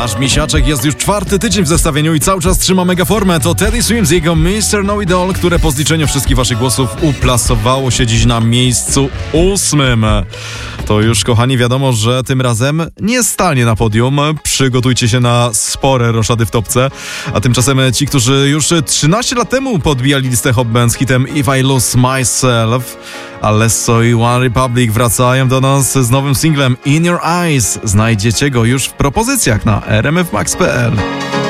Nasz misiaczek jest już 4. tydzień w zestawieniu i cały czas trzyma mega formę. To Teddy Swims i jego Mr. Know It All, które po zliczeniu wszystkich waszych głosów uplasowało się dziś na miejscu 8. To już, kochani, wiadomo, że tym razem nie stanie na podium. Przygotujcie się na spore roszady w topce. A tymczasem ci, którzy już 13 lat temu podbijali listę Hot Band z hitem If I Lose Myself, Alesso i One Republic wracają do nas z nowym singlem In Your Eyes. Znajdziecie go już w propozycjach na rmfmax.pl.